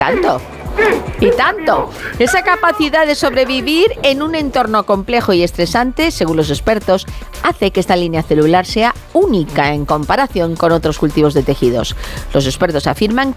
Tanto. Y tanto. Esa capacidad de sobrevivir en un entorno complejo y estresante, según los expertos, hace que esta línea celular sea única en comparación con otros cultivos de tejidos. Los expertos afirman